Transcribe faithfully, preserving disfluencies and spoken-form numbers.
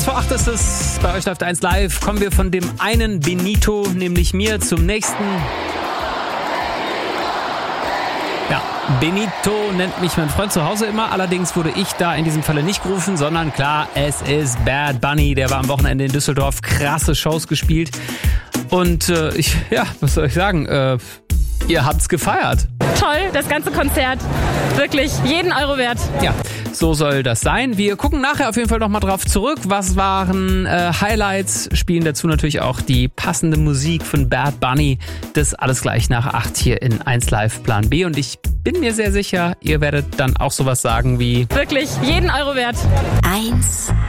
vor acht ist es, bei euch läuft eins live. Kommen wir von dem einen Benito, nämlich mir, zum nächsten. Ja, Benito nennt mich mein Freund zu Hause immer. Allerdings wurde ich da in diesem Falle nicht gerufen, sondern klar, es ist Bad Bunny. Der war am Wochenende in Düsseldorf, krasse Shows gespielt. Und äh, ich, ja, was soll ich sagen, äh, ihr habt's gefeiert. Toll, das ganze Konzert. Wirklich jeden Euro wert. Ja, so soll das sein. Wir gucken nachher auf jeden Fall nochmal drauf zurück. Was waren äh, Highlights? Spielen dazu natürlich auch die passende Musik von Bad Bunny. Das alles gleich nach acht hier in eins Live Plan B. Und ich bin mir sehr sicher, ihr werdet dann auch sowas sagen wie... Wirklich jeden Euro wert. eins